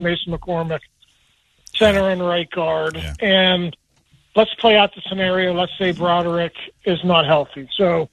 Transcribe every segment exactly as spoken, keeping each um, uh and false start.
Mason McCormick, center and right guard. Yeah. And let's play out the scenario. Let's say Broderick is not healthy. So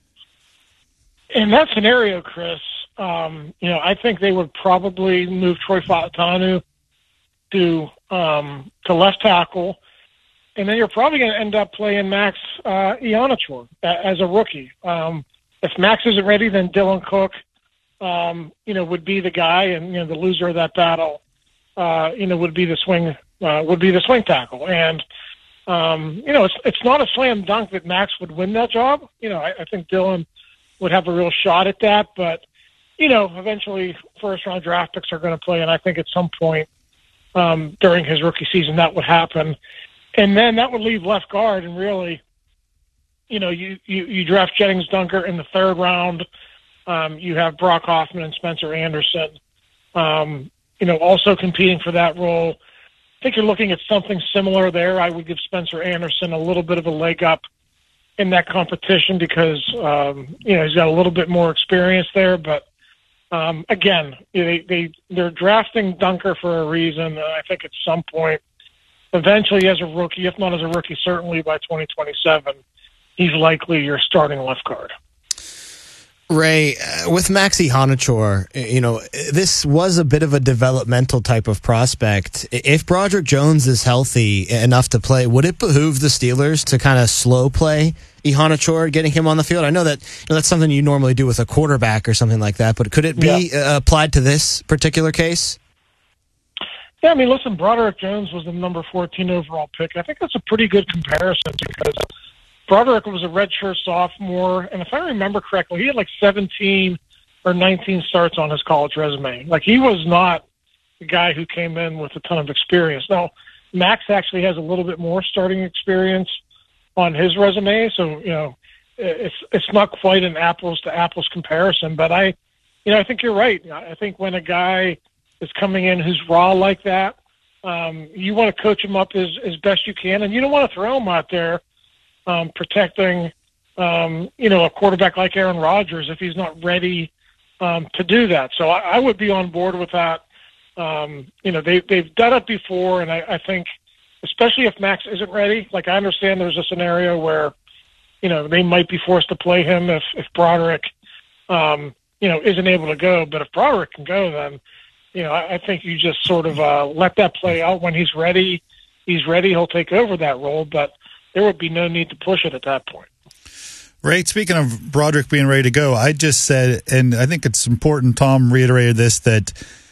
in that scenario, Chris, um, you know, I think they would probably move Troy Fautanu to um, to left tackle, and then you're probably going to end up playing Max uh, Iheanacho as a rookie. Um, if Max isn't ready, then Dylan Cook, um, you know, would be the guy, and you know, the loser of that battle, uh, you know, would be the swing uh, would be the swing tackle. And um, you know, it's it's not a slam dunk that Max would win that job. You know, I, I think Dylan would have a real shot at that, but you know, eventually first round draft picks are going to play, and I think at some point um, during his rookie season that would happen. And then that would leave left guard, and really, you know, you, you, you draft Jennings Dunker in the third round. Um, you have Brock Hoffman and Spencer Anderson, um, you know, also competing for that role. I think you're looking at something similar there. I would give Spencer Anderson a little bit of a leg up in that competition because, um, you know, he's got a little bit more experience there. But, um, again, they, they, they're drafting Dunker for a reason. And I think at some point, eventually as a rookie, if not as a rookie, certainly by twenty twenty-seven, he's likely your starting left guard. Ray, uh, with Maxi Iheanacho, you know, this was a bit of a developmental type of prospect. If Broderick Jones is healthy enough to play, would it behoove the Steelers to kind of slow play Iheanacho, getting him on the field? I know that you know, that's something you normally do with a quarterback or something like that, but could it be yeah. uh, applied to this particular case? Yeah, I mean, listen, Broderick Jones was the number fourteen overall pick. I think that's a pretty good comparison because Broderick was a redshirt sophomore, and if I remember correctly, he had like seventeen or nineteen starts on his college resume. Like, he was not the guy who came in with a ton of experience. Now, Max actually has a little bit more starting experience on his resume, so, you know, it's it's not quite an apples-to-apples comparison, but I, you know, I think you're right. I think when a guy is coming in who's raw like that, um, you want to coach him up as, as best you can, and you don't want to throw him out there um, protecting, um, you know, a quarterback like Aaron Rodgers if he's not ready um, to do that. So I, I would be on board with that. Um, you know, they, they've done it before, and I, I think especially if Max isn't ready, like I understand there's a scenario where, you know, they might be forced to play him if, if Broderick, um, you know, isn't able to go. But if Broderick can go, then you know, I think you just sort of uh, let that play out. When he's ready, he's ready. He'll take over that role, but there would be no need to push it at that point. Right. Speaking of Broderick being ready to go, I just said, and I think it's important, Tom reiterated this, that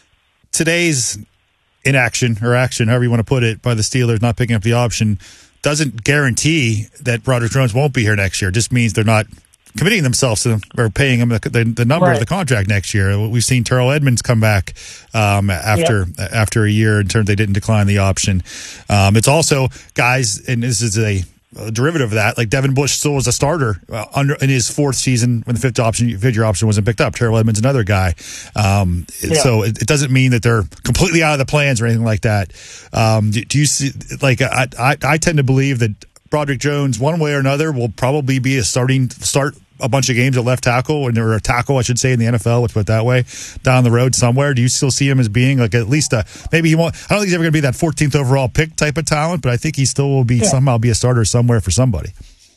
today's inaction or action, however you want to put it, by the Steelers not picking up the option doesn't guarantee that Broderick Jones won't be here next year. It just means they're not committing themselves to them or paying them the, the, the number right. of the contract next year. We've seen Terrell Edmonds come back um, after yep. after a year in terms they didn't decline the option. Um, it's also guys, and this is a, a derivative of that, like Devin Bush still was a starter uh, under in his fourth season when the fifth option, fifth year option wasn't picked up. Terrell Edmonds, another guy. Um, yeah. So it, it doesn't mean that they're completely out of the plans or anything like that. Um, do, do you see? Like I, I, I tend to believe that Broderick Jones, one way or another, will probably be a starting start. A bunch of games at left tackle, or a tackle, I should say, in the N F L, let's put it that way, down the road somewhere. Do you still see him as being like at least a, maybe he won't, I don't think he's ever going to be that fourteenth overall pick type of talent, but I think he still will be yeah. somehow be a starter somewhere for somebody.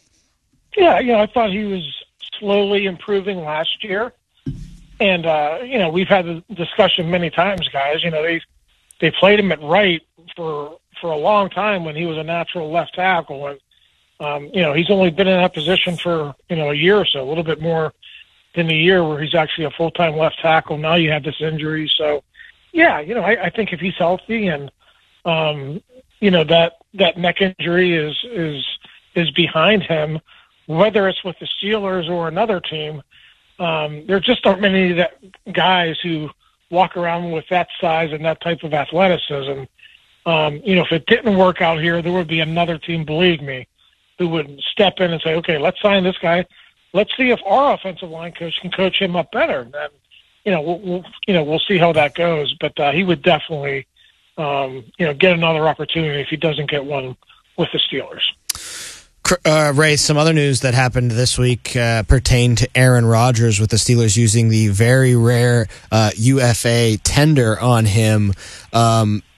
Yeah, you know, I thought he was slowly improving last year. And, uh, you know, we've had the discussion many times, guys. You know, they they played him at right for for a long time when he was a natural left tackle. And, Um, you know, he's only been in that position for, you know, a year or so, a little bit more than a year where he's actually a full-time left tackle. Now you have this injury. So, yeah, you know, I, I think if he's healthy and, um, you know, that, that neck injury is, is, is behind him, whether it's with the Steelers or another team, um, there just aren't many that guys who walk around with that size and that type of athleticism. Um, you know, if it didn't work out here, there would be another team, believe me, who would step in and say, okay, let's sign this guy. Let's see if our offensive line coach can coach him up better. And, you know, we'll, we'll you know, we'll see how that goes. But uh, he would definitely, um, you know, get another opportunity if he doesn't get one with the Steelers. Uh, Ray, some other news that happened this week uh, pertained to Aaron Rodgers, with the Steelers using the very rare uh, U F A tender on him. Um,